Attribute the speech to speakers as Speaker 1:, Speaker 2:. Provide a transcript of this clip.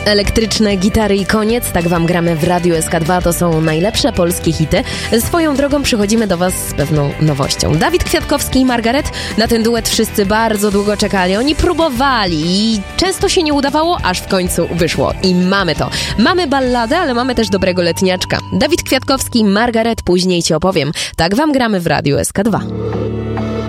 Speaker 1: Elektryczne gitary i koniec, tak wam gramy w Radiu SK2, to są najlepsze polskie hity. Swoją drogą przychodzimy do was z pewną nowością. Dawid Kwiatkowski i Margaret, na ten duet wszyscy bardzo długo czekali, oni próbowali i często się nie udawało, aż w końcu wyszło. I mamy to. Mamy balladę, ale mamy też dobrego letniaczka. Dawid Kwiatkowski i Margaret, później ci opowiem. Tak wam gramy w Radiu SK2.